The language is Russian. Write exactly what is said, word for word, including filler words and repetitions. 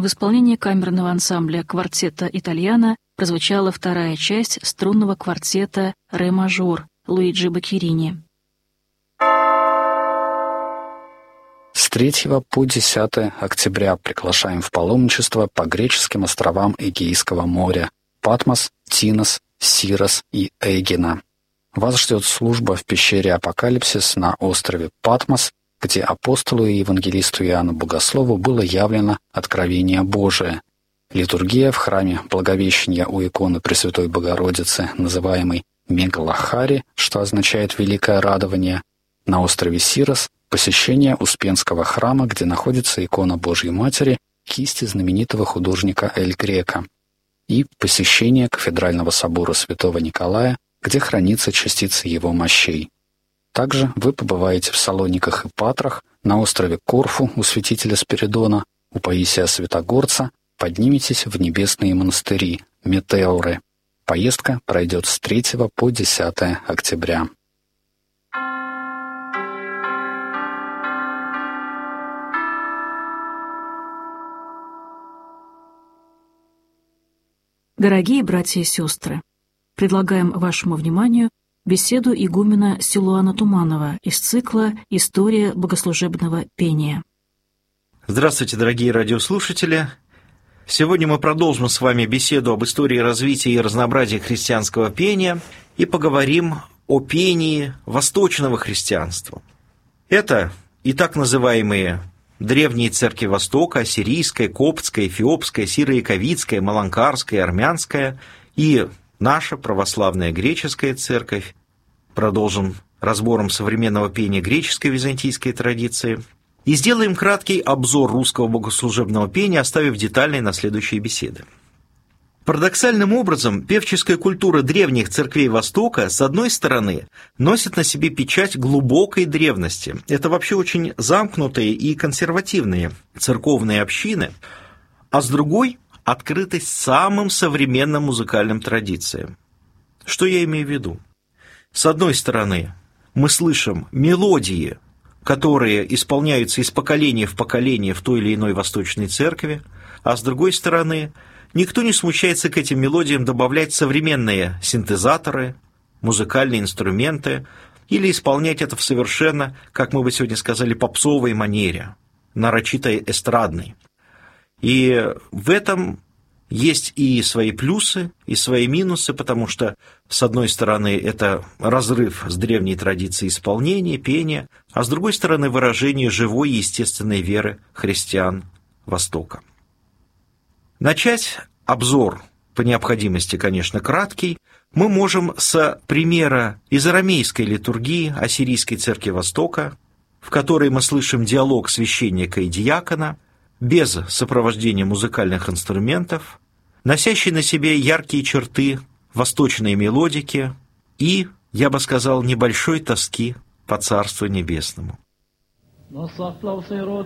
в исполнении камерного ансамбля квартета «Итальяно» прозвучала вторая часть струнного квартета «Ре-мажор» Луиджи Боччерини. С третьего по десятое октября приглашаем в паломничество по греческим островам Эгейского моря Патмос, Тинос, Сирос и Эгина. Вас ждет служба в пещере Апокалипсис на острове Патмос, где апостолу и евангелисту Иоанну Богослову было явлено откровение Божие. Литургия в храме Благовещения у иконы Пресвятой Богородицы, называемой Мегалахари, что означает «великое радование», на острове Сирос посещение Успенского храма, где находится икона Божьей Матери, кисти знаменитого художника Эль Греко, и посещение кафедрального собора Святого Николая, где хранится частица его мощей. Также вы побываете в Салониках и Патрах, на острове Корфу у святителя Спиридона, у Паисия Святогорца, подниметесь в небесные монастыри Метеоры. Поездка пройдет с третьего по десятое октября. Дорогие братья и сестры, предлагаем вашему вниманию беседу игумена Силуана Туманова из цикла «История богослужебного пения». Здравствуйте, дорогие радиослушатели! Сегодня мы продолжим с вами беседу об истории развития и разнообразия христианского пения и поговорим о пении восточного христианства. Это и так называемые древние церкви Востока, ассирийская, коптская, эфиопская, сиро-яковицкая, маланкарская, армянская и наша православная греческая церковь. Продолжим разбором современного пения греческой византийской традиции. И сделаем краткий обзор русского богослужебного пения, оставив детальные на следующие беседы. Парадоксальным образом, певческая культура древних церквей Востока, с одной стороны, носит на себе печать глубокой древности. Это вообще очень замкнутые и консервативные церковные общины, а с другой – открытость самым современным музыкальным традициям. Что я имею в виду? С одной стороны, мы слышим мелодии, которые исполняются из поколения в поколение в той или иной восточной церкви, а с другой стороны, никто не смущается к этим мелодиям добавлять современные синтезаторы, музыкальные инструменты или исполнять это в совершенно, как мы бы сегодня сказали, попсовой манере, нарочитой эстрадной. И в этом есть и свои плюсы, и свои минусы, потому что, с одной стороны, это разрыв с древней традицией исполнения, пения, а с другой стороны, выражение живой и естественной веры христиан Востока. Начать обзор, по необходимости, конечно, краткий, мы можем с примера из арамейской литургии Ассирийской церкви Востока, в которой мы слышим диалог священника и диакона, без сопровождения музыкальных инструментов, носящий на себе яркие черты восточной мелодики и, я бы сказал, небольшой тоски по Царству Небесному.